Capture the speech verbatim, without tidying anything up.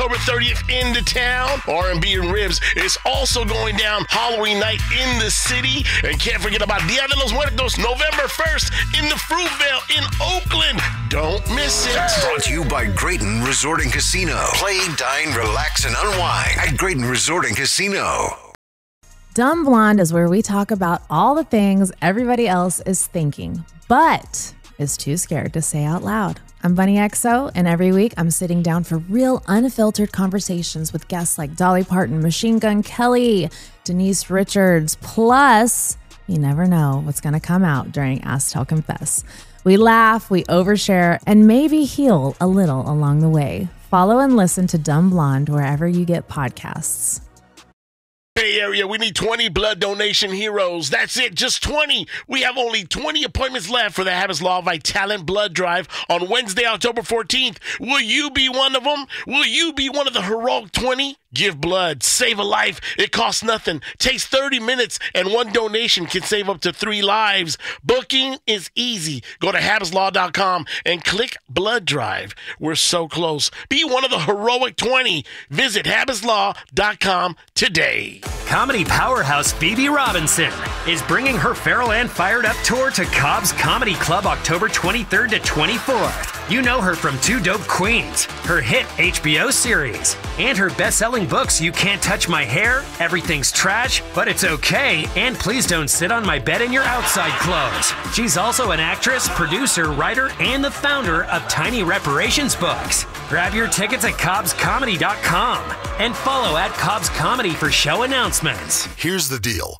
October thirtieth into town. R and B and Ribs is also going down Halloween night in the city. And can't forget about Dia de los Muertos, November first in the Fruitvale in Oakland. Don't miss it. Brought to you by Grayton Resort and Casino. Play, dine, relax, and unwind at Grayton Resort and Casino. Dumb Blonde is where we talk about all the things everybody else is thinking, but is too scared to say out loud. I'm Bunny X O, and every week I'm sitting down for real unfiltered conversations with guests like Dolly Parton, Machine Gun Kelly, Denise Richards, plus you never know what's going to come out during Ask Tell Confess. We laugh, we overshare, and maybe heal a little along the way. Follow and listen to Dumb Blonde wherever you get podcasts. Bay Area, we need twenty blood donation heroes. That's it, just twenty. We have only twenty appointments left for the Habits Law Vitalent Blood Drive on Wednesday, October fourteenth. Will you be one of them? Will you be one of the heroic twenty? Give blood, save a life. It costs nothing. Takes thirty minutes, and one donation can save up to three lives. Booking is easy. Go to habits law dot com and click Blood Drive. We're so close. Be one of the heroic twenty. Visit habits law dot com today. Comedy powerhouse Phoebe Robinson is bringing her Feral and Fired Up tour to Cobb's Comedy Club October twenty-third to twenty-fourth. You know her from Two Dope Queens, her hit H B O series, and her best-selling books You Can't Touch My Hair, Everything's Trash, But It's Okay, and Please Don't Sit on My Bed in Your Outside Clothes. She's also an actress, producer, writer, and the founder of Tiny Reparations Books. Grab your tickets at cobbs comedy dot com and follow at Cobb's Comedy for show announcements. Here's the deal.